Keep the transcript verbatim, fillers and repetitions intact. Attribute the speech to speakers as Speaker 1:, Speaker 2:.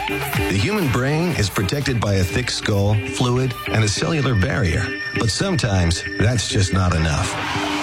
Speaker 1: The human brain is protected by a thick skull, fluid, and a cellular barrier. But sometimes that's just not enough.